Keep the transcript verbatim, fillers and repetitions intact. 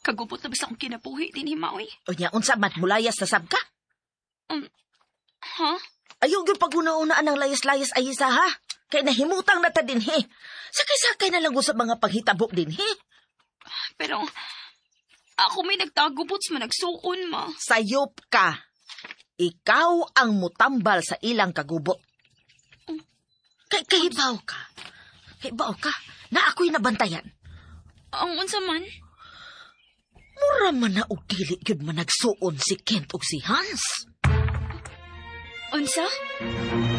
Kagubot na basta akong kinabuhi din himaoy. O niya, unsa mat mulayas na sab ka? Um, ha? Ayaw yung paguna-unaan ng layas-layas ay isa, ha? Kaya nahimutang na ta din, he. Sakay-sakay na lang sa mga panghitabo din, he. Pero, ako may nagtagubots man nagsuon, ma. Sayop ka. Ikaw ang mutambal sa ilang kagubot. Um, Kay kahibaw ka. Kahibaw ka na ako'y nabantayan. Ang unsa man? Mura man na og dili gyud man nagsuon si Kent ug si Hans. Unsa?